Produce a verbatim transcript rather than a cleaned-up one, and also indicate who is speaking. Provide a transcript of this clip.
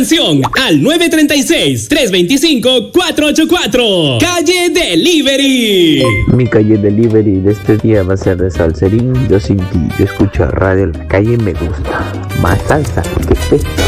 Speaker 1: extensión al nueve tres seis, tres dos cinco, cuatro ocho cuatro. Calle Delivery.
Speaker 2: Mi calle Delivery de este día va a ser de Salserín. Yo sin ti, yo escucho radio en la calle, me gusta. Más salsa que esté.